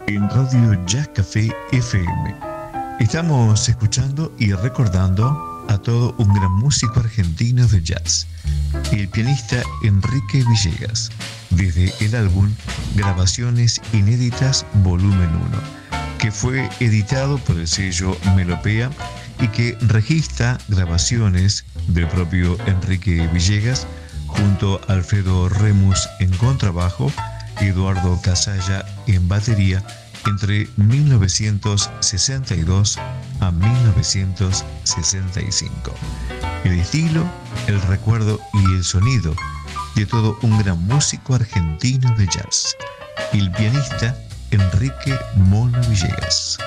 en Radio Jazz Café FM. Estamos escuchando y recordando a todo un gran músico argentino de jazz, el pianista Enrique Villegas, desde el álbum Grabaciones Inéditas Volumen 1, que fue editado por el sello Melopea y que registra grabaciones del propio Enrique Villegas junto a Alfredo Remus en contrabajo y Eduardo Casalla en batería entre 1962 a 1965. El estilo, el recuerdo y el sonido de todo un gran músico argentino de jazz, el pianista Enrique Mono Villegas.